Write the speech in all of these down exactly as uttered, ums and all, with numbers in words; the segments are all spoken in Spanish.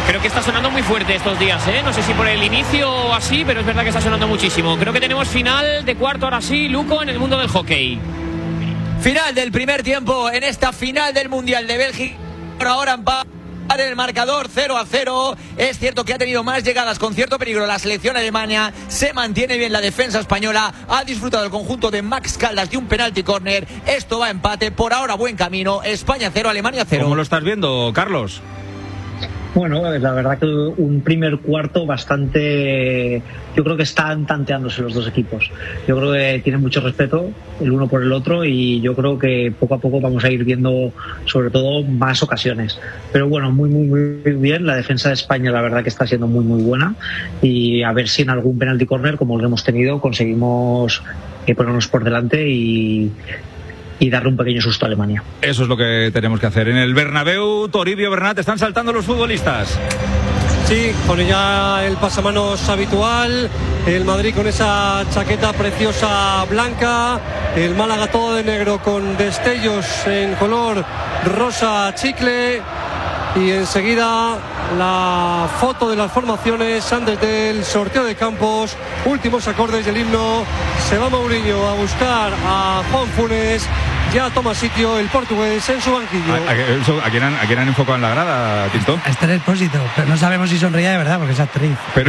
creo que está sonando muy fuerte estos días, ¿eh? No sé si por el inicio o así, pero es verdad que está sonando muchísimo. Creo que tenemos final de cuarto ahora sí, Luco, en el mundo del hockey. Final del primer tiempo en esta final del Mundial de Bélgica. Ahora empate en el marcador cero a cero. Es cierto que ha tenido más llegadas con cierto peligro la selección alemana. Se mantiene bien la defensa española. Ha disfrutado el conjunto de Max Caldas de un penalti córner. Esto va a empate. Por ahora buen camino. España cero, Alemania cero. ¿Cómo lo estás viendo, Carlos? Bueno, la verdad que un primer cuarto bastante... Yo creo que están tanteándose los dos equipos. Yo creo que tienen mucho respeto el uno por el otro y yo creo que poco a poco vamos a ir viendo sobre todo más ocasiones. Pero bueno, muy muy muy bien. La defensa de España la verdad que está siendo muy muy buena y a ver si en algún penalti corner como el que hemos tenido conseguimos eh, ponernos por delante y... y darle un pequeño susto a Alemania. Eso es lo que tenemos que hacer. En el Bernabéu, Toribio, Bernat, están saltando los futbolistas. Sí, con ya el pasamanos habitual, el Madrid con esa chaqueta preciosa blanca, el Málaga todo de negro con destellos en color rosa chicle y enseguida la foto de las formaciones antes del sorteo de campos, últimos acordes del himno. Se va Mourinho a buscar a Juan Funes. Ya toma sitio el portugués en su banquillo. ¿A, a, a, quién, han, ¿A quién han enfocado en la grada, Tinto? A Esther Expósito, pero no sabemos si sonríe de verdad porque es actriz. Pero,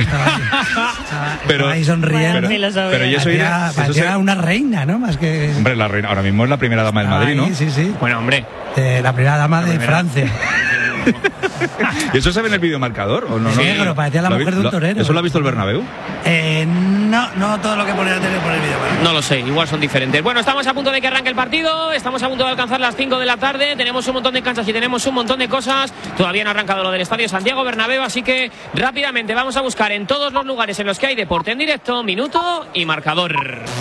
pero ahí sonriendo. Pero, pero, pero y eso parecía, irá, parecía eso una reina, ¿no? Más que... Hombre, la reina ahora mismo es la primera dama del Madrid, ¿no? Sí, sí, sí. Bueno, hombre. Eh, la primera dama la de primera. Francia. ¿Y eso se ve en el videomarcador? ¿O no, sí, no? pero parecía la mujer vi, de un torero. ¿Eso lo ha visto el Bernabéu? Eh, no, no todo lo que pone la tele por el videomarcador. No lo sé, igual son diferentes. Bueno, estamos a punto de que arranque el partido. Estamos a punto de alcanzar las cinco de la tarde. Tenemos un montón de canchas y tenemos un montón de cosas. Todavía no ha arrancado lo del Estadio Santiago Bernabéu, así que rápidamente vamos a buscar en todos los lugares en los que hay deporte en directo, minuto y marcador.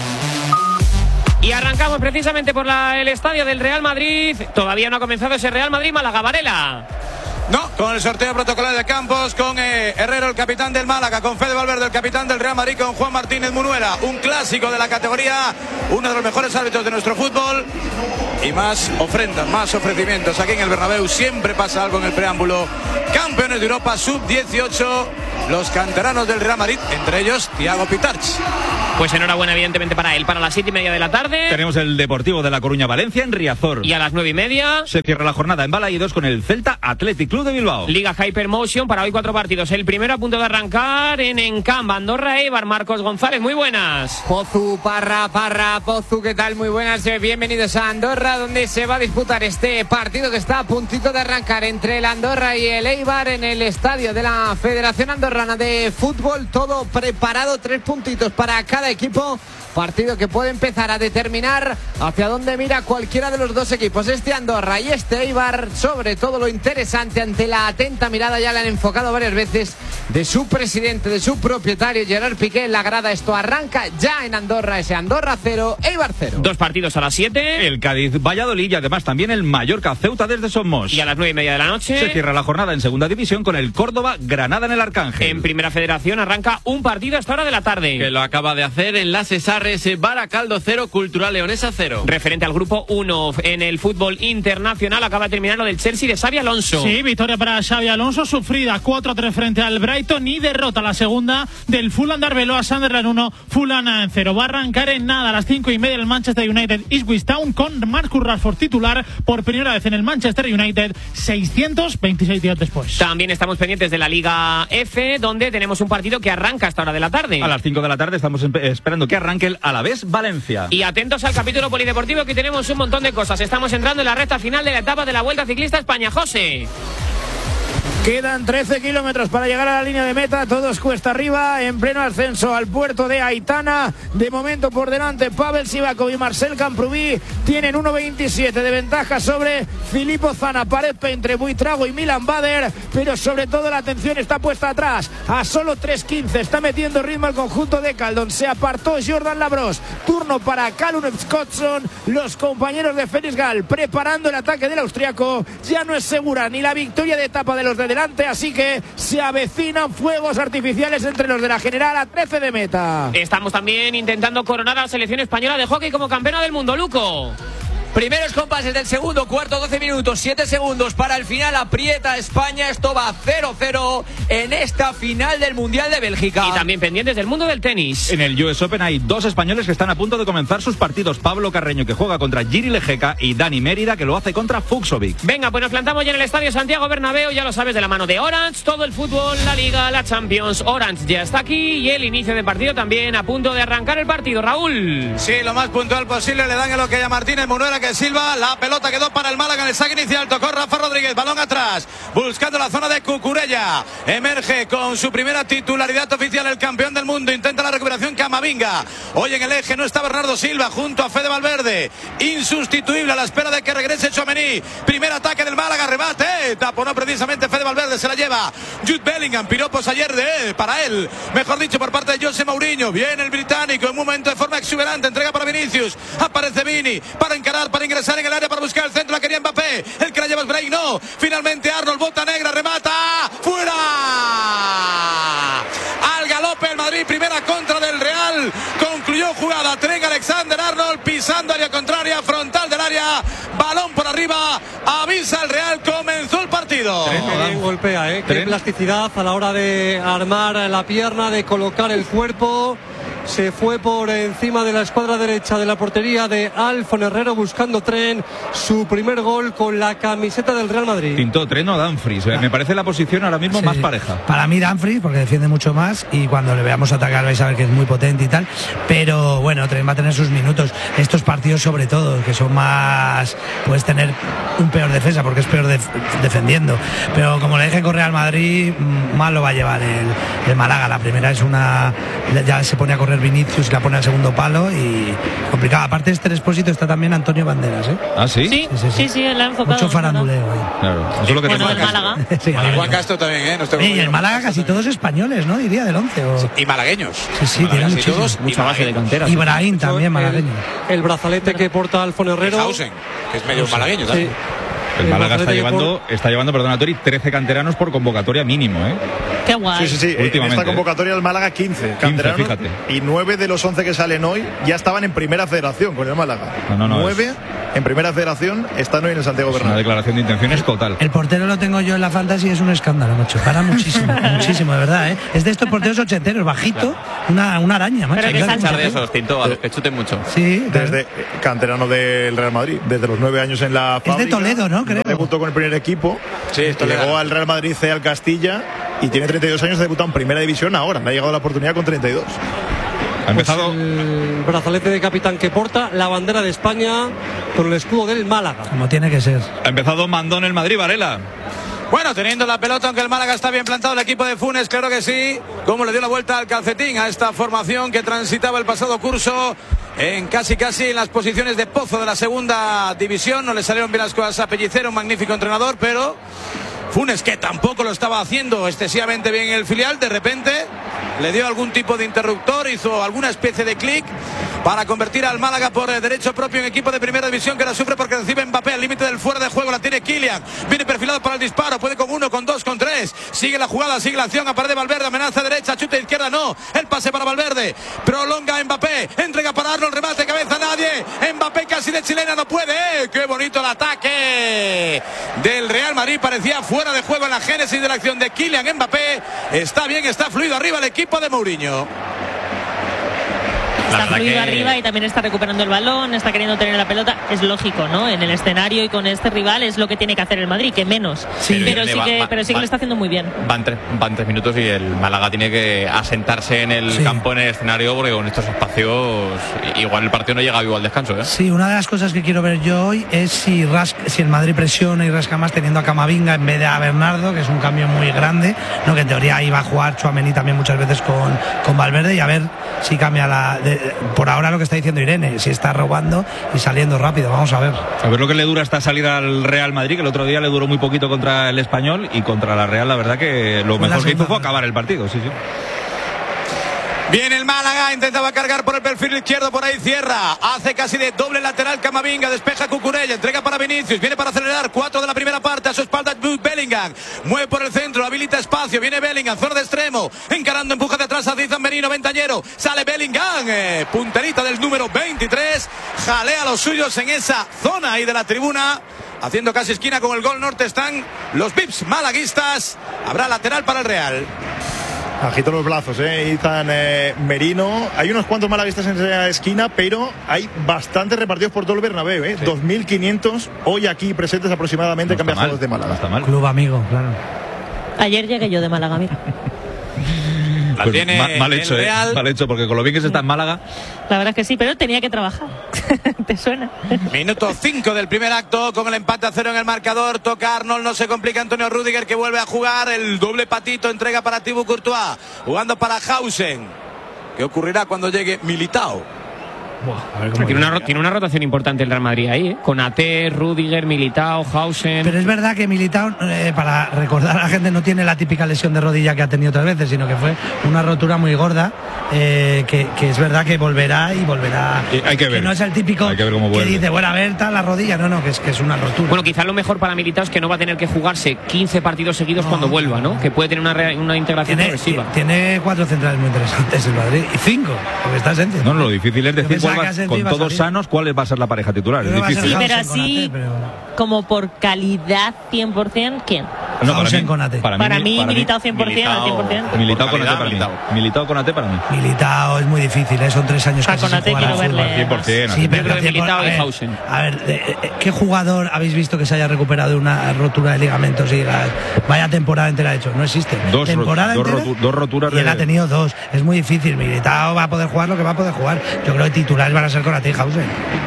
Y arrancamos precisamente por la, el estadio del Real Madrid. Todavía no ha comenzado ese Real Madrid-Málaga. Varela. No, con el sorteo protocolar de campos, con eh, Herrero, el capitán del Málaga, con Fede Valverde, el capitán del Real Madrid, con Juan Martínez Munuera, un clásico de la categoría, uno de los mejores árbitros de nuestro fútbol. Y más ofrendas, más ofrecimientos. Aquí en el Bernabéu siempre pasa algo en el preámbulo. Campeones de Europa sub dieciocho, los canteranos del Real Madrid, entre ellos Thiago Pitarch. Pues enhorabuena evidentemente para él. Para las siete y media de la tarde tenemos el Deportivo de La Coruña Valencia en Riazor. Y a las nueve y media se cierra la jornada en Balaídos con el Celta Athletic Club de Bilbao. Liga Hypermotion para hoy cuatro partidos. El primero a punto de arrancar en Encamp, Andorra Eibar. Marcos González, muy buenas. Pozu, Parra, Parra, Pozu, ¿qué tal? Muy buenas, bienvenidos a Andorra, donde se va a disputar este partido que está a puntito de arrancar entre el Andorra y el Eibar en el estadio de la Federación Andorrana de Fútbol. Todo preparado, tres puntitos para cada equipo. Partido que puede empezar a determinar hacia dónde mira cualquiera de los dos equipos. Este Andorra y este Eibar, sobre todo lo interesante ante la atenta mirada, ya le han enfocado varias veces, de su presidente, de su propietario Gerard Piqué en la grada. Esto arranca ya en Andorra, ese Andorra cero, Eibar cero. Dos partidos a las siete. El Cádiz Valladolid y además también el Mallorca Ceuta desde Somos. Y a las nueve y media de la noche se cierra la jornada en segunda división con el Córdoba Granada en el Arcángel. En Primera Federación arranca un partido a esta hora de la tarde. Que lo acaba de hacer en la Cesarres, Baracaldo cero, Cultural Leonesa cero. Referente al grupo uno en el fútbol internacional, acaba de terminar lo del Chelsea de Xabi Alonso. Sí, victoria para Xabi Alonso, sufrida cuatro a tres frente al Brighton y derrota la segunda del Fulham de Arbeloa, Sunderland uno, Fulham cero. Va a arrancar en nada a las cinco y media el Manchester United Ipswich Town con Marcus Rashford titular por primera vez en el Manchester United, seiscientos veintiséis días después. También estamos pendientes de la Liga F, donde tenemos un partido que arranca a esta hora de la tarde. A las cinco de la tarde estamos esperando que arranque el Alavés Valencia. Y atentos al capítulo polideportivo, que tenemos un montón de cosas. Estamos entrando en la recta final de la etapa de la Vuelta Ciclista España. José. Quedan trece kilómetros para llegar a la línea de meta, todos cuesta arriba, en pleno ascenso al puerto de Aitana. De momento por delante Pavel Sivakov y Marcel Camprubí tienen uno veintisiete de ventaja sobre Filippo Zana, Paret entre Buitrago y Milan Bader, pero sobre todo la atención está puesta atrás, a solo tres quince está metiendo ritmo el conjunto de Caldon. Se apartó Jordan Labros, turno para Callum Scottson. Los compañeros de Félix Gall preparando el ataque del austriaco. Ya no es segura ni la victoria de etapa de los de delante, así que se avecinan fuegos artificiales entre los de la general a trece de meta. Estamos también intentando coronar a la selección española de hockey como campeona del mundo, Luco. Primeros compases del segundo cuarto, doce minutos, siete segundos para el final. Aprieta España. Esto va cero cero en esta final del Mundial de Bélgica. Y también pendientes del mundo del tenis. En el U S Open hay dos españoles que están a punto de comenzar sus partidos. Pablo Carreño, que juega contra Jiri Lejeca, y Dani Mérida, que lo hace contra Fuxovic. Venga, pues nos plantamos ya en el Estadio Santiago Bernabéu, ya lo sabes, de la mano de Orange, todo el fútbol, la Liga, la Champions. Orange ya está aquí y el inicio de partido también, a punto de arrancar el partido. Raúl. Sí, lo más puntual posible, le dan el ok a Martínez Munuera, que silba. La pelota quedó para el Málaga en el saque inicial, tocó Rafa Rodríguez, balón atrás, buscando la zona de Cucurella. Emerge con su primera titularidad oficial el campeón del mundo, intenta la recuperación Camavinga. Hoy en el eje no está Bernardo Silva junto a Fede Valverde, insustituible a la espera de que regrese Tchouaméni. Primer ataque del Málaga, remate, taponó precisamente Fede Valverde, se la lleva Jude Bellingham, piropos ayer de él, para él, mejor dicho, por parte de José Mourinho. Viene el británico en un momento de forma exuberante, entrega para Vinicius, aparece Vini para encarar, para ingresar en el área, para buscar el centro, la quería Mbappé, el que la lleva es Brahim, no, finalmente Arnold, bota negra, remata, fuera, al galope el Madrid, primera contra del Real, concluyó jugada, Trent Alexander-Arnold pisando área contraria, frontal del área, balón por arriba, avisa el Real, comenzó el partido. Qué bien golpea, ¿eh? Qué plasticidad a la hora de armar la pierna, de colocar el cuerpo. Se fue por encima de la escuadra derecha de la portería de Alfon Herrero, buscando Trent, su primer gol con la camiseta del Real Madrid. Pintó Trent o Dumfries, me parece la posición ahora mismo sí, más pareja. Para mí Dumfries, porque defiende mucho más, y cuando le veamos atacar vais a ver que es muy potente y tal, pero bueno, Trent va a tener sus minutos. Estos partidos sobre todo, que son más, puedes tener un peor defensa porque es peor def defendiendo, pero como le dejen correr al Madrid, mal lo va a llevar el, el Málaga. La primera es una, ya se pone a correr Vinicius, la pone al segundo palo y complicado. Aparte de este Expósito está también Antonio Banderas, ¿eh? ¿Ah, sí? Sí, sí, sí, sí, sí él ha enfocado. Mucho faranduleo ahí. Claro, eso es lo que bueno, te el Málaga. Sí, Juan Castro también, ¿eh? No y el Málaga casi todos españoles, ¿no? Diría del once. O... Sí, y malagueños. Sí, sí, tiene muchísimos. Mucha base de cantera. Y Brahim también, malagueño. El, el brazalete que porta Alfon Herrero. Hausen, que es medio malagueño también. Sí. El Málaga está llevando, está llevando, perdona, Tori, trece canteranos por convocatoria mínimo, ¿eh? Qué guay. Sí, sí, sí. En esta convocatoria el Málaga quince canteranos, fíjate. Y nueve de los once que salen hoy ya estaban en primera federación con el Málaga. No, no, no, nueve es... en primera federación están hoy en el Santiago Bernabéu. Una declaración de intenciones total. El portero lo tengo yo en la fantasy, es un escándalo, macho. Para muchísimo, muchísimo, de verdad, ¿eh? Es de estos porteros ochenteros, bajito, una, una araña, macho. Pero que echar de esos, Tinto, a los que chuten mucho. Sí, claro. Desde canterano del Real Madrid, desde los nueve años en la fábrica. Es de Toledo, ¿no? Creo. Debutó con el primer equipo. Sí, llegó al Real Madrid C al Castilla y tiene treinta y dos años, debutó en primera división ahora. Le ha llegado la oportunidad con treinta y dos. Ha empezado pues el brazalete de capitán que porta la bandera de España con el escudo del Málaga. Como tiene que ser. Ha empezado mandón el Madrid, Varela. Bueno, teniendo la pelota, aunque el Málaga está bien plantado, el equipo de Funes, claro que sí. Como le dio la vuelta al calcetín a esta formación que transitaba el pasado curso en casi casi en las posiciones de pozo de la segunda división. No le salieron bien las cosas a Pellicer, un magnífico entrenador, pero Funes, que tampoco lo estaba haciendo excesivamente bien en el filial, de repente le dio algún tipo de interruptor, hizo alguna especie de clic para convertir al Málaga por derecho propio en equipo de primera división, que ahora sufre porque recibe Mbappé al límite del fuera de juego, la tiene Kylian, viene perfilado para el disparo, puede con uno, con dos, con tres, sigue la jugada, sigue la acción, aparece Valverde, amenaza derecha, chute izquierda, no, el pase para Valverde, prolonga Mbappé, entrega para Arnold, remate, cabeza, nadie, Mbappé casi de chilena, no puede, ¡eh! ¡Qué bonito el ataque del Real Madrid! Parecía fuera de juego en la génesis de la acción de Kylian Mbappé, está bien, está fluido arriba el equipo de Mourinho. Está fluido que... arriba y también está recuperando el balón, está queriendo tener la pelota. Es lógico, ¿no? En el escenario y con este rival es lo que tiene que hacer el Madrid, que menos. Sí. Pero, sí que, va, pero sí que va, lo está haciendo muy bien. Van tres, van tres minutos y el Málaga tiene que asentarse en el sí. campo, en el escenario, porque con estos espacios igual el partido no llega vivo al descanso, ¿eh? Sí, una de las cosas que quiero ver yo hoy es si, rasca, si el Madrid presiona y rasca más teniendo a Camavinga en vez de a Bernardo, que es un cambio muy grande, ¿no? Que en teoría iba a jugar Tchouaméni también muchas veces con, con Valverde, y a ver si cambia la... De, por ahora lo que está diciendo Irene, si está robando y saliendo rápido, vamos a ver. A ver lo que le dura esta salida al Real Madrid, que el otro día le duró muy poquito contra el Español, y contra la Real la verdad que lo mejor que hizo fue acabar el partido, sí, sí. Viene el Málaga, intentaba cargar por el perfil izquierdo, por ahí cierra, hace casi de doble lateral Camavinga, despeja Cucurella, entrega para Vinicius, viene para acelerar, cuatro de la primera parte, a su espalda Bellingham, mueve por el centro, habilita espacio, viene Bellingham, zona de extremo, encarando, empuja de atrás a Zizan Merino, ventañero, sale Bellingham, eh, punterita del número veintitrés, jalea a los suyos en esa zona ahí de la tribuna, haciendo casi esquina con el gol norte están los Vips malaguistas, habrá lateral para el Real. Agito los brazos, eh, Izan eh, Merino. Hay unos cuantos malaguistas en esa esquina, pero hay bastantes repartidos por todo el Bernabéu, eh. Sí. dos mil quinientos hoy aquí presentes aproximadamente, no que han viajado desde Málaga. No está mal. Club amigo, claro. Ayer llegué yo de Málaga, mira. Pues tiene mal, mal hecho, eh, mal hecho, porque con lo bien que se está en Málaga. La verdad es que sí, pero tenía que trabajar. ¿Te suena? Minuto cinco del primer acto, con el empate a cero en el marcador. Toca Arnold, no se complica Antonio Rüdiger, que vuelve a jugar. El doble patito, entrega para Thibaut Courtois, jugando para Hausen. ¿Qué ocurrirá cuando llegue Militao? Buah, tiene, una, tiene una rotación importante el Real Madrid ahí, ¿eh? Con A T, Rüdiger, Militao, Hausen. Pero es verdad que Militao, eh, para recordar a la gente, no tiene la típica lesión de rodilla que ha tenido otras veces, sino que fue una rotura muy gorda, eh, que, que es verdad que volverá y volverá. Y hay que ver. Que no es el típico hay que, ver cómo que dice, bueno, a ver, está la rodilla. No, no, que es, que es una rotura. Bueno, quizás lo mejor para Militao es que no va a tener que jugarse quince partidos seguidos no, cuando vuelva, ¿no? Que puede tener una, re, una integración tiene, progresiva. Tiene cuatro centrales muy interesantes el Madrid, y cinco, porque está Sánchez. No, no, lo difícil es decir cuál va, con todos sanos, ¿cuál va a ser la pareja titular? Es difícil. Sí, pero así, pero... como por calidad cien por ciento, ¿quién? No, para, mí, para mí, para mí, para Militao cien por ciento, al cien por ciento. Militao con A T para mí. Militao con A T para mí. Militao es muy difícil, ¿eh? Son tres años que con A T quiero verle. cien por ciento. Sí, pero de Militao y Hausen. A ver, ¿qué jugador habéis visto que se haya recuperado de una rotura de ligamentos y diga, vaya temporada entera hecho? No existe. Dos, temporada dos, entera, rotu, dos roturas. Y él de... ha tenido dos. Es muy difícil. Militao va a poder jugar lo que va a poder jugar. Yo creo que titulares van a ser con A T y Hausen.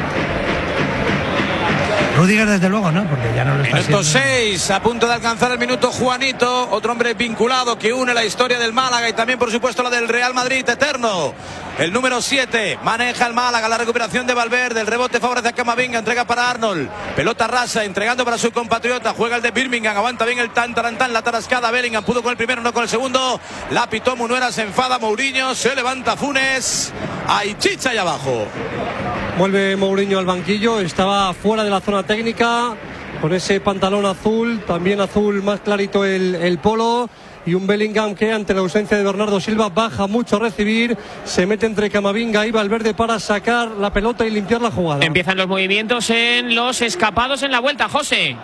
Rüdiger desde luego, ¿no? Porque ya no lo está Minuto haciendo. seis, a punto de alcanzar el minuto Juanito, otro hombre vinculado que une la historia del Málaga y también por supuesto la del Real Madrid eterno. El número siete, maneja el Málaga, la recuperación de Valverde, el rebote favorece a Camavinga, entrega para Arnold, pelota rasa, entregando para su compatriota, juega el de Birmingham, aguanta bien el tan tarantán, la tarascada, Bellingham pudo con el primero, no con el segundo, la pitó Munuera, se enfada Mourinho, se levanta Funes, hay chicha ahí abajo. Vuelve Mourinho al banquillo, estaba fuera de la zona técnica, con ese pantalón azul, también azul más clarito el, el polo, y un Bellingham que ante la ausencia de Bernardo Silva baja mucho a recibir, se mete entre Camavinga y Valverde para sacar la pelota y limpiar la jugada. Empiezan los movimientos en los escapados en la vuelta, José.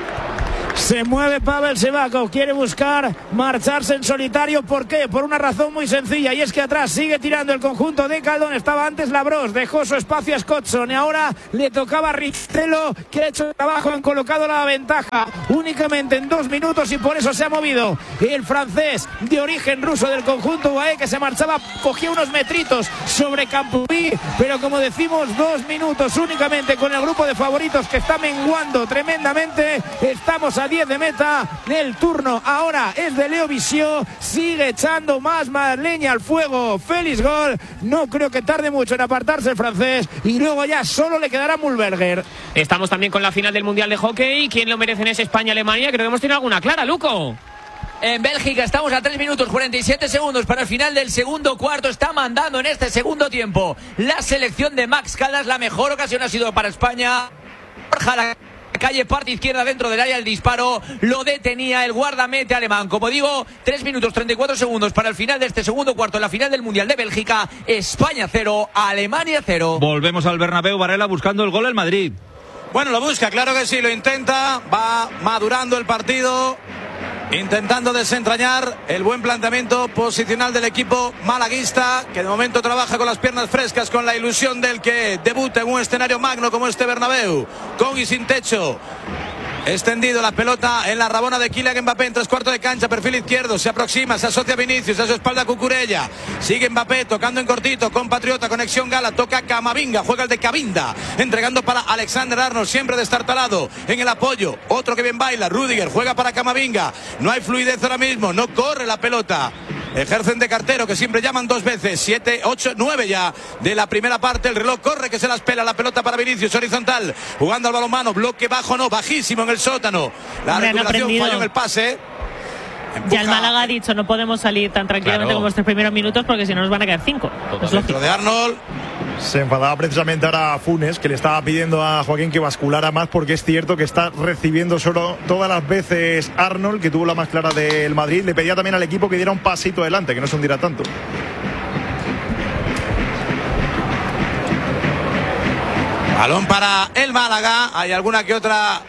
Se mueve Pavel Sivakov, quiere buscar marcharse en solitario. ¿Por qué? Por una razón muy sencilla, y es que atrás sigue tirando el conjunto de Caldón. Estaba antes Labros, dejó su espacio a Scottson y ahora le tocaba a Rizzuelo, que ha hecho el trabajo, han colocado la ventaja únicamente en dos minutos y por eso se ha movido el francés de origen ruso del conjunto U A E, que se marchaba, cogía unos metritos sobre Campoubí, pero como decimos, dos minutos únicamente con el grupo de favoritos que está menguando tremendamente. Estamos a diez de meta, el turno ahora es de Leo Visió, sigue echando más, más leña al fuego Félix Gol, no creo que tarde mucho en apartarse el francés y luego ya solo le quedará Mühlberger. Estamos también con la final del Mundial de Hockey, ¿quién lo merece en ese España-Alemania? Creo que hemos tenido alguna clara, Luco. En Bélgica estamos a tres minutos cuarenta y siete segundos para el final del segundo cuarto. Está mandando en este segundo tiempo la selección de Max Caldas. La mejor ocasión ha sido para España. Borja la calle, parte izquierda dentro del área, el disparo lo detenía el guardamete alemán. Como digo, tres minutos treinta y cuatro segundos para el final de este segundo cuarto, en la final del Mundial de Bélgica. España cero, Alemania cero. Volvemos al Bernabéu, Varela buscando el gol el Madrid. Bueno, lo busca, claro que sí, lo intenta, va madurando el partido, intentando desentrañar el buen planteamiento posicional del equipo malaguista, que de momento trabaja con las piernas frescas, con la ilusión del que debuta en un escenario magno como este Bernabéu, con y sin techo. Extendido la pelota en la rabona de Kylian Mbappé en tres cuartos de cancha, perfil izquierdo, se aproxima, se asocia a Vinicius, a su espalda Cucurella, sigue Mbappé tocando en cortito, compatriota, conexión Gala, toca Camavinga, juega el de Cavinda, entregando para Alexander Arnold, siempre destartalado en el apoyo, otro que bien baila, Rüdiger, juega para Camavinga, no hay fluidez ahora mismo, no corre la pelota. Ejercen de cartero, que siempre llaman dos veces. Siete, ocho, nueve ya de la primera parte. El reloj corre, que se las pela. La pelota para Vinicius, horizontal, jugando al balonmano. Bloque bajo, no, bajísimo en el sótano. La recuperación, fallo en el pase. Ya el Málaga ha dicho, no podemos salir tan tranquilamente Claro. como estos primeros minutos porque si no nos van a quedar cinco. Es lógico. de Arnold. Se enfadaba precisamente ahora Funes, que le estaba pidiendo a Joaquín que basculara más, porque es cierto que está recibiendo solo todas las veces Arnold, que tuvo la más clara del Madrid. Le pedía también al equipo que diera un pasito adelante, que no se hundiera tanto. Balón para el Málaga. Hay alguna que otra.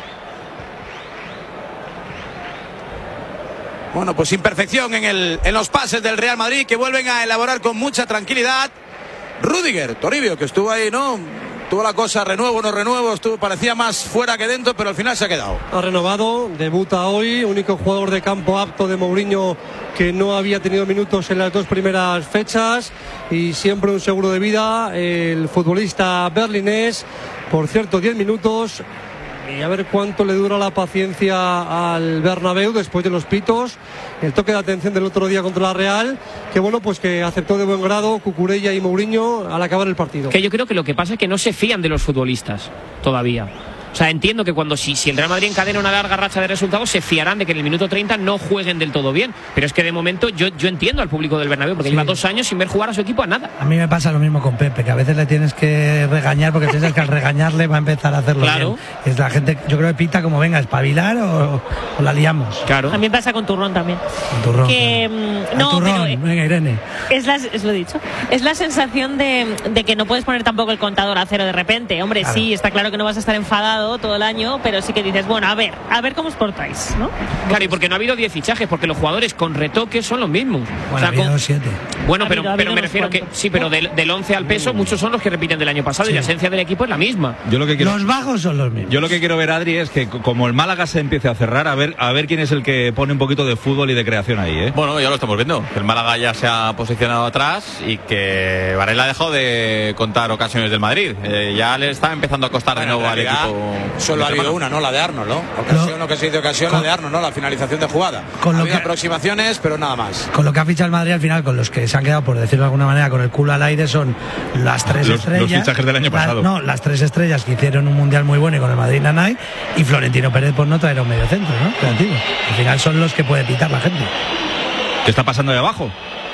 Bueno, pues imperfección en, el, en los pases del Real Madrid, que vuelven a elaborar con mucha tranquilidad. Rüdiger, Toribio, que estuvo ahí, ¿no? Tuvo la cosa renuevo, no renuevo, estuvo, parecía más fuera que dentro, pero al final se ha quedado. Ha renovado, debuta hoy, único jugador de campo apto de Mourinho que no había tenido minutos en las dos primeras fechas, y siempre un seguro de vida, el futbolista berlinés. Por cierto, diez minutos. Y a ver cuánto le dura la paciencia al Bernabéu después de los pitos, el toque de atención del otro día contra la Real, que bueno, pues que aceptó de buen grado Cucurella y Mourinho al acabar el partido. Que yo creo que lo que pasa es que no se fían de los futbolistas todavía. O sea, entiendo que cuando si, si el Real Madrid encadena una larga racha de resultados, se fiarán de que en el minuto treinta no jueguen del todo bien. Pero es que de momento yo, yo entiendo al público del Bernabéu, porque Sí. lleva dos años sin ver jugar a su equipo a nada. A mí me pasa lo mismo con Pepe, que a veces le tienes que regañar porque piensas que al regañarle va a empezar a hacerlo Claro. bien. Es la gente, yo creo que pita como venga, espabilar o, o la liamos. Claro. A mí me pasa con Turrón también. Con Turrón. Que, mm, Al no, turrón, pero, eh, venga, Irene. Es, la, es lo dicho. Es la sensación de, de que no puedes poner tampoco el contador a cero de repente. Hombre, Claro. sí, está claro que no vas a estar enfadado todo el año, pero sí que dices, bueno, a ver, a ver cómo os portáis, ¿no? Claro, y porque no ha habido diez fichajes, porque los jugadores con retoques son los mismos. Bueno, O sea, ha habido con- siete. Bueno, Ha pero, habido- ha pero habido me unos refiero que cuantos. sí, pero del, del once al peso, muchos son los que repiten del año pasado y la esencia del equipo es la misma. Yo lo que quiero, Los bajos son los mismos. yo lo que quiero ver, Adri, es que c- como el Málaga se empiece a cerrar, a ver, a ver quién es el que pone un poquito de fútbol y de creación ahí, ¿eh? Bueno, ya lo estamos viendo. Que el Málaga ya se ha posicionado atrás y que Varela ha dejado de contar ocasiones del Madrid. Eh, ya le está empezando a costar Bueno, de nuevo en al realidad, equipo. Solo ha de habido semana. una, ¿no? La de Arnold, ¿no? Ocasión, Lo- lo que se dice ocasión, con- la de Arnold, ¿no? La finalización de jugada. Con ha lo habido que- aproximaciones, pero nada más. Con lo que ha fichado el Madrid al final, con los que se han quedado, por decirlo de alguna manera, con el culo al aire, son las tres Los- estrellas. los fichajes del año las- pasado. no, las tres estrellas que hicieron un mundial muy bueno y con el Madrid Nanay, y Florentino Pérez por no traer a un medio centro, ¿no? Creativo. Al final son los que puede pitar la gente. ¿Qué está pasando ahí abajo?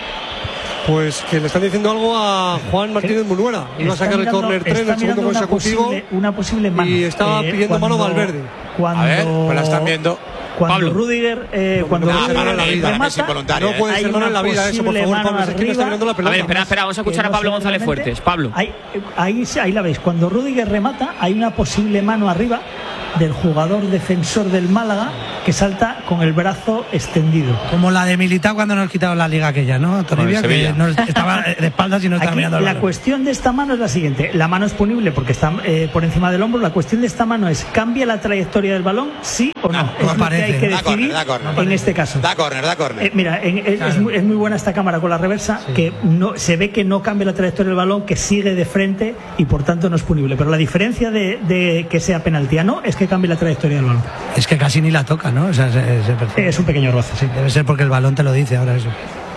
Pues que le están diciendo algo a Juan Martínez Munuera. Iba a Está sacar el mirando- córner tres en está el segundo mirando una consecutivo posible- una posible mano. y estaba Eh, pidiendo mano cuando- Valverde. Cuando, A ver, pues la están viendo. Cuando Pablo. Rudiger, eh, cuando no, Rudiger mano en la vida, remata, es involuntaria, No puede hay ser mano en una la vida eso, por posible favor, mano Pablo. Es que está arriba. mirando la A pelota. ver, espera, espera, vamos a escuchar que a no Pablo se ve González realmente. Fuertes. Pablo. Ahí, ahí, ahí la veis. Cuando Rudiger remata, hay una posible mano arriba del jugador defensor del Málaga que salta con el brazo extendido. Como la de Militao cuando nos quitaron la liga aquella, ¿no? Toribia, Con el que Sevilla. no estaba de espaldas y no estaba Aquí, mirando al la balón. cuestión de esta mano es la siguiente. La mano es punible porque está eh, por encima del hombro. La cuestión de esta mano es: ¿cambia la trayectoria del balón? ¿Sí o no? No, es no lo que aparece. hay que Da córner, decidir da córner. en este caso. Da córner, da córner. Eh, mira, en- es, es muy, es muy buena esta cámara con la reversa, que no se ve que no cambia la trayectoria del balón, que sigue de frente y por tanto no es punible. Pero la diferencia de, de que sea penalti a no es que cambie la trayectoria del balón. Es que casi ni la toca, ¿no? O sea, se- se percibe. Es un pequeño roce, sí. Debe ser porque el balón te lo dice ahora eso.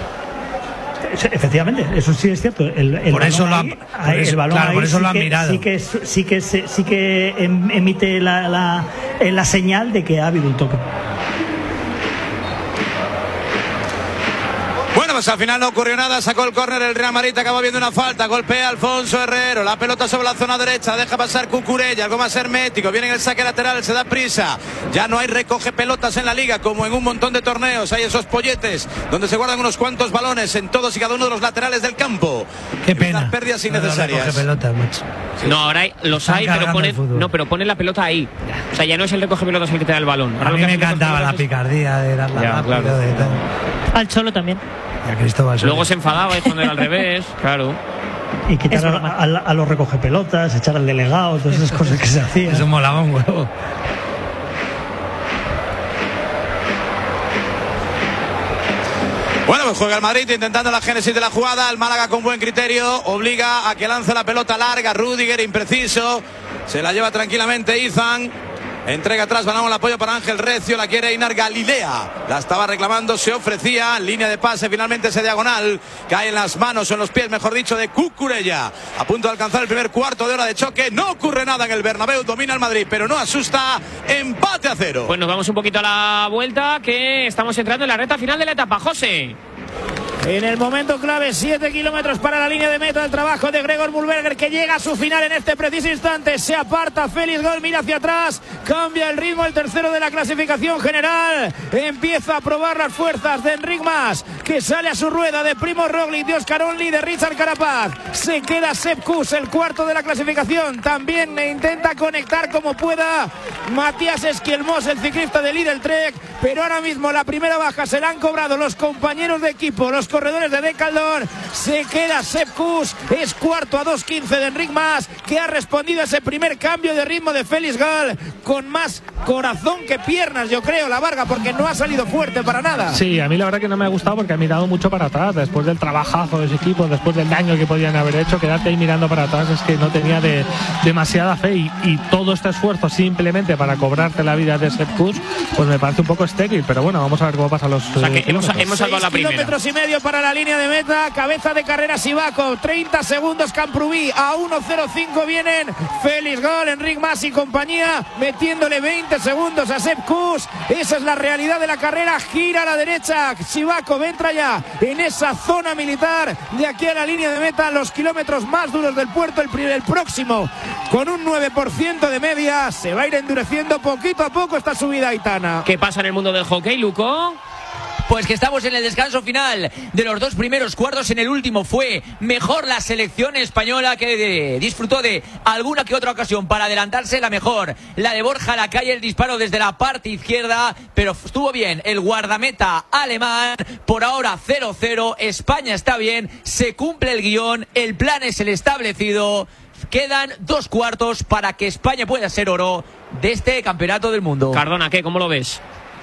Sí, efectivamente, eso sí es cierto. El, el Por balón eso lo ahí- han- por ahí- eso- el balón claro, ahí por eso sí lo han que- mirado. Sí que, es- sí que, se- sí que em- emite la, la, eh, la señal de que ha habido un toque. Bueno, pues al final no ocurrió nada, sacó el córner el Real Madrid, acaba viendo una falta, golpea Alfonso Herrero, la pelota sobre la zona derecha, deja pasar Cucurella, algo más hermético, viene en el saque lateral, se da prisa, ya no hay recoge pelotas en la liga como en un montón de torneos, hay esos polletes donde se guardan unos cuantos balones en todos y cada uno de los laterales del campo. Qué pena. Unas pérdidas Ahora innecesarias. recoge pelotas, macho. No, ahora hay- los Están hay, pero cargando ponen, el fútbol. no, pero ponen la pelota ahí. O sea, ya no es el recoge pelotas el que te da el balón. Ahora A lo mí que me hacen los encantaba la recoge pelotas picardía de darla Ya, rápido, claro. de tal. Al Cholo también. Y a Cristóbal es- Soria. Luego se enfadaba y cuando era al revés, claro. Y quitar Es a, broma. a- a los recoge pelotas, echar al delegado, todas esas cosas que se hacían. Eso molaba un huevo. Bueno, pues juega el Madrid intentando la génesis de la jugada, el Málaga con buen criterio, obliga a que lance la pelota larga, Rüdiger impreciso, se la lleva tranquilamente Izan, Entrega atrás, ganamos el apoyo para Ángel Recio. La quiere Einar Galilea. La estaba reclamando, se ofrecía. Línea de pase, finalmente ese diagonal. Cae en las manos, o en los pies, mejor dicho, de Cucurella. A punto de alcanzar el primer cuarto de hora de choque. No ocurre nada en el Bernabéu. Domina el Madrid, pero no asusta. Empate a cero. Pues nos vamos un poquito a la vuelta, que estamos entrando en la recta final de la etapa. José. En el momento clave, siete kilómetros para la línea de meta. El trabajo de Gregor Mühlberger, que llega a su final en este preciso instante. Se aparta Félix Gol, mira hacia atrás, cambia el ritmo, el tercero de la clasificación general. Empieza a probar las fuerzas de Enric Mas, que sale a su rueda, de Primo Roglic, de Oscar Only, de Richard Carapaz. Se queda Sepp Kuss, el cuarto de la clasificación. También intenta conectar como pueda Matías Esquielmos, el ciclista de Lidl Trek. Pero ahora mismo la primera baja se la han cobrado los compañeros de equipo, los corredores de Decathlon. Se queda Sepp Kuss, es cuarto a dos quince de Enric Mas, que ha respondido a ese primer cambio de ritmo de Félix Gall con más corazón que piernas, yo creo, la Varga, porque no ha salido fuerte para nada. Sí, a mí la verdad que no me ha gustado, porque ha mirado mucho para atrás después del trabajazo de ese equipo, después del daño que podían haber hecho. Quedarte ahí mirando para atrás es que no tenía de, demasiada fe, y, y todo este esfuerzo simplemente para cobrarte la vida de Sepp Kuss, pues me parece un poco estéril. Pero bueno, vamos a ver cómo pasan los o sea que eh, hemos, hemos salvado la primera. Kilómetros y medio para la línea de meta. Cabeza de carrera Sivakov, treinta segundos Camprubí. A uno cero cinco vienen Félix Gall, Enric Mas y compañía, metiéndole veinte segundos a Sepp Kuss. Esa es la realidad de la carrera. Gira a la derecha, Sivakov entra ya en esa zona militar de aquí a la línea de meta. Los kilómetros más duros del puerto, el, el próximo con un nueve por ciento de media. Se va a ir endureciendo poquito a poco esta subida, Aitana. ¿Qué pasa en el mundo del hockey, Luco? Pues que estamos en el descanso final de los dos primeros cuartos. En el último fue mejor la selección española, que de, disfrutó de alguna que otra ocasión para adelantarse. La mejor, la de Borja Lacalle, el disparo desde la parte izquierda, pero estuvo bien el guardameta alemán. Por ahora cero cero, España está bien, se cumple el guión, el plan es el establecido. Quedan dos cuartos para que España pueda ser oro de este campeonato del mundo. Cardona, ¿qué? ¿Cómo lo ves?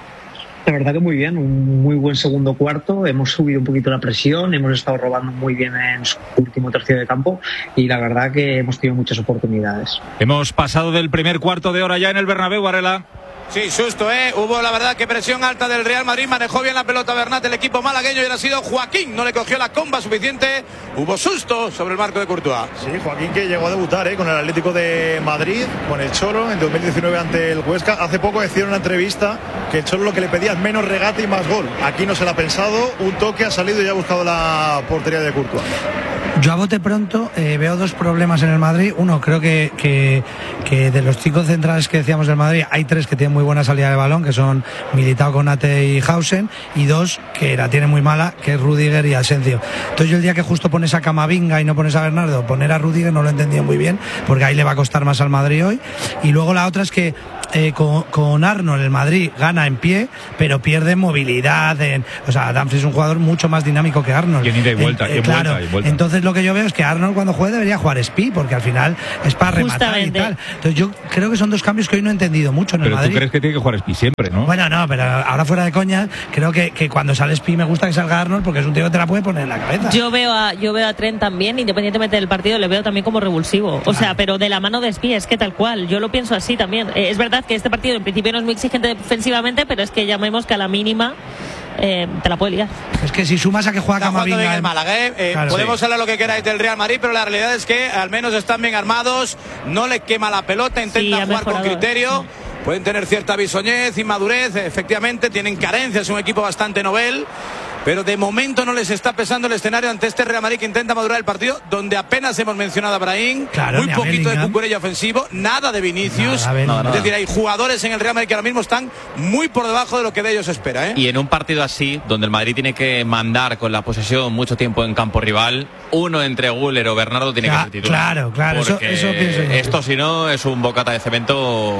La verdad que muy bien, un muy buen segundo cuarto. Hemos subido un poquito la presión, hemos estado robando muy bien en su último tercio de campo y la verdad que hemos tenido muchas oportunidades. Hemos pasado del primer cuarto de hora ya en el Bernabéu, Varela. Sí, susto, ¿eh? Hubo, la verdad, que presión alta del Real Madrid. Manejó bien la pelota Bernat, el equipo malagueño, y era sido Joaquín. No le cogió la comba suficiente. Hubo susto sobre el marco de Courtois. Sí, Joaquín, que llegó a debutar ¿eh? con el Atlético de Madrid, con el Cholo, en dos mil diecinueve ante el Huesca. Hace poco decía en una entrevista que el Cholo lo que le pedía es menos regate y más gol. Aquí no se la ha pensado. Un toque, ha salido y ha buscado la portería de Courtois. Yo a bote pronto eh, veo dos problemas en el Madrid. Uno, creo que, que, que de los cinco centrales que decíamos del Madrid, hay tres que tienen muy buena salida de balón, que son Militao, Konate y Hausen, y dos que la tienen muy mala, que es Rudiger y Asensio. Entonces yo el día que justo pones a Camavinga y no pones a Bernardo, poner a Rudiger no lo he entendido muy bien, porque ahí le va a costar más al Madrid hoy. Y luego la otra es que Eh, con, con Arnold el Madrid gana en pie, pero pierde movilidad en, o sea, Dumfries es un jugador mucho más dinámico que Arnold. Y en ida y vuelta, eh, y en claro, vuelta, y vuelta. Entonces lo que yo veo es que Arnold cuando juegue debería jugar Spi, porque al final es para rematar Justamente. y tal. Entonces yo creo que son dos cambios que hoy no he entendido mucho en Pero el Madrid. tú crees que tiene que jugar Spi siempre, ¿no? Bueno, no, pero ahora fuera de coña, creo que, que cuando sale Spi me gusta que salga Arnold, porque es un tío que te la puede poner en la cabeza. Yo veo a yo veo a Trent también, independientemente del partido, le veo también como revulsivo. O sea, pero de la mano de Spi, es que tal cual. Yo lo pienso así también. Eh, es verdad que este partido en principio no es muy exigente defensivamente, pero es que llamemos que a la mínima eh, te la puede liar. Es que si sumas a que juega Camavinga bien en el Málaga, ¿eh? Eh, claro, podemos sí. hablar lo que queráis del Real Madrid, pero la realidad es que al menos están bien armados, no le quema la pelota, intentan Sí, ha jugar con mejorado, criterio. sí. Pueden tener cierta bisoñez, inmadurez, efectivamente tienen carencias, es un equipo bastante novel, pero de momento no les está pesando el escenario ante este Real Madrid que intenta madurar el partido, donde apenas hemos mencionado a Brahim, Claro, muy ni a poquito de Bellingham. Cucurella ofensivo, nada de Vinicius. Nada, Bellingham. Es decir, hay jugadores en el Real Madrid que ahora mismo están muy por debajo de lo que de ellos se espera, ¿eh? Y en un partido así, donde el Madrid tiene que mandar con la posesión mucho tiempo en campo rival, uno entre Güler o Bernardo tiene Cla- que ser titular. claro, claro, eso- Porque eso pienso yo. esto, si no, es un bocata de cemento.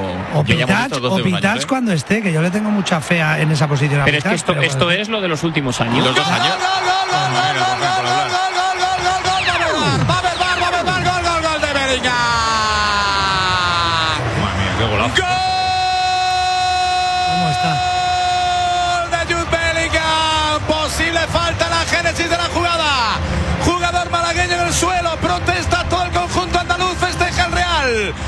O que ya hemos Pitats, visto dos o de un año, Pitats ¿eh? cuando esté, que yo le tengo mucha fe a- en esa posición a Pero es que Pitats, esto, pero esto bueno. es lo de los últimos años. Los dos años. Va a haber bar, va a haber bar, gol, gol, gol de Bellingham. Madre mía, qué golazo. ¿Cómo está? Gol de Jude Bellingham. Posible falta en la génesis de la jugada. Jugador malagueño en el suelo. Protesta todo el conjunto andaluz. Festeja el Real. Bellingham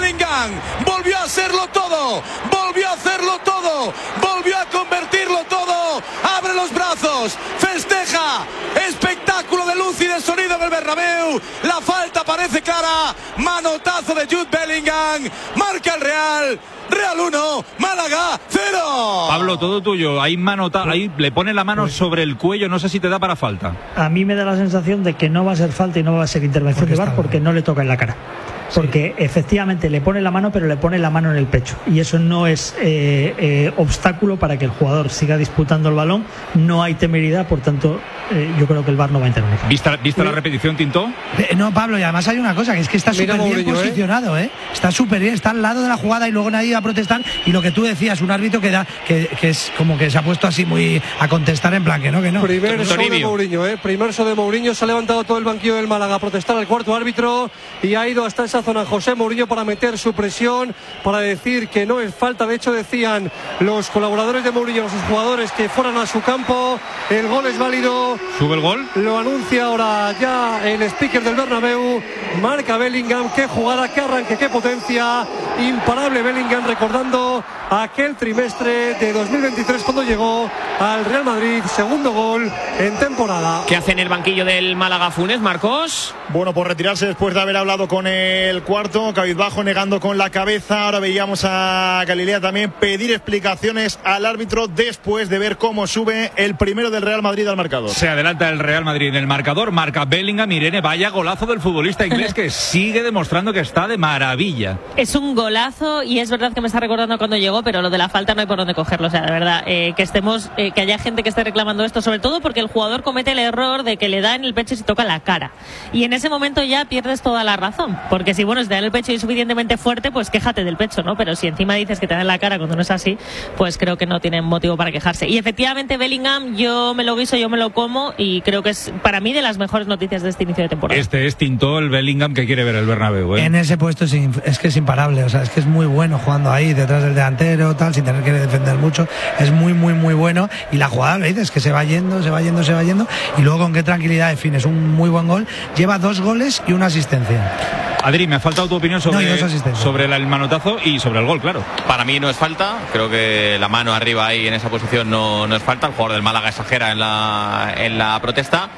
Bellingham volvió a hacerlo todo, volvió a hacerlo todo, volvió a convertirlo todo. Abre los brazos, festeja, espectáculo de luz y de sonido en el Bernabéu. La falta parece clara, manotazo de Jude Bellingham, marca el Real. Real uno, Málaga cero. Pablo, todo tuyo. Ahí, mano, ahí le pone la mano sobre el cuello. No sé si te da para falta. A mí me da la sensación de que no va a ser falta y no va a ser intervención de V A R porque no le toca en la cara. Porque sí, efectivamente le pone la mano, pero le pone la mano en el pecho. Y eso no es eh, eh, obstáculo para que el jugador siga disputando el balón. No hay temeridad, por tanto, eh, yo creo que el V A R no va a intervenir. ¿Vista, vista la repetición, Tinto? Eh, no, Pablo, y además hay una cosa, que es que está súper bien posicionado, ¿eh? Está súper bien, está al lado de la jugada y luego nadie va a protestar. Y lo que tú decías, un árbitro que da, que, que es como que se ha puesto así muy a contestar en plan que no, que no. Primer show de Mourinho, ¿eh? Primer show de Mourinho, se ha levantado todo el banquillo del Málaga a protestar al cuarto árbitro y ha ido hasta esa zona José Mourinho para meter su presión, para decir que no es falta. De hecho, decían los colaboradores de Mourinho, los jugadores, que fueran a su campo. El gol es válido. ¿Sube el gol? Lo anuncia ahora ya el speaker del Bernabéu. Marca Bellingham. Qué jugada, qué arranque, qué potencia. Imparable Bellingham, recordando aquel trimestre de dos mil veintitrés cuando llegó al Real Madrid. Segundo gol en temporada. ¿Qué hace en el banquillo del Málaga Funes, Marcos? Bueno, por retirarse después de haber hablado con el cuarto, cabizbajo, negando con la cabeza. Ahora veíamos a Galilea también pedir explicaciones al árbitro después de ver cómo sube el primero del Real Madrid al marcador. Se adelanta el Real Madrid en el marcador, marca Bellingham. Irene, vaya golazo del futbolista inglés que sigue demostrando que está de maravilla. Es un golazo y es verdad que me está recordando cuando llegó, pero lo de la falta no hay por dónde cogerlo. O sea, de verdad, eh, que estemos, eh, que haya gente que esté reclamando esto, sobre todo porque el jugador comete el error de que le da en el pecho y se toca la cara. Y en ese momento ya pierdes toda la razón, porque si bueno, si te da en el pecho y es suficientemente fuerte, pues quéjate del pecho, ¿no? Pero si encima dices que te da en la cara cuando no es así, pues creo que no tienen motivo para quejarse. Y efectivamente Bellingham, yo me lo guiso, yo me lo como y creo que es para mí de las mejores noticias de este inicio de temporada. Este es Tinto, el Bellingham que quiere ver el Bernabéu, ¿eh? En ese puesto es, es que es imparable, o sea, es que es muy bueno jugando ahí detrás del delantero, tal, sin tener que defender mucho. Es muy, muy, muy bueno. Y la jugada, le dices que se va yendo, se va yendo, se va yendo. Y luego con qué tranquilidad defines un muy buen gol. Lleva dos goles y una asistencia. Adri, me ha faltado tu opinión sobre, no, sobre el manotazo y sobre el gol, claro. Para mí no es falta, creo que la mano arriba ahí en esa posición no, no es falta. El jugador del Málaga exagera en la, en la protesta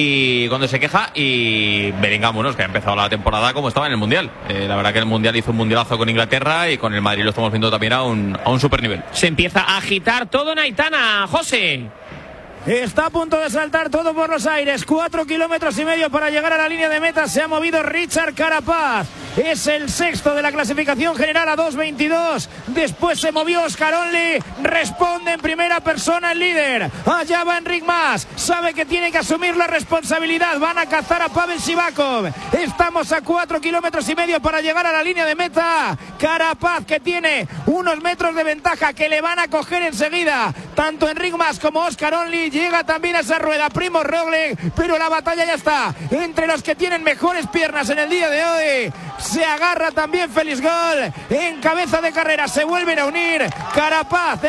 y cuando se queja, y Bellingham, bueno, es que ha empezado la temporada como estaba en el Mundial. Eh, la verdad que el Mundial hizo un mundialazo con Inglaterra y con el Madrid lo estamos viendo también a un, a un super nivel. Se empieza a agitar todo en Aitana, José. Está a punto de saltar todo por los aires. Cuatro kilómetros y medio para llegar a la línea de meta. Se ha movido Richard Carapaz. Es el sexto de la clasificación general a dos veintidós. Después se movió Oscar Only. Responde en primera persona el líder. Allá va Enric Mas. Sabe que tiene que asumir la responsabilidad. Van a cazar a Pavel Sivakov. Estamos a cuatro kilómetros y medio para llegar a la línea de meta. Carapaz, que tiene unos metros de ventaja que le van a coger enseguida. Tanto Enric Mas como Oscar Only. Llega también a esa rueda Primo Roglic, pero la batalla ya está entre los que tienen mejores piernas en el día de hoy. Se agarra también Félix Gol en cabeza de carrera, se vuelven a unir Carapaz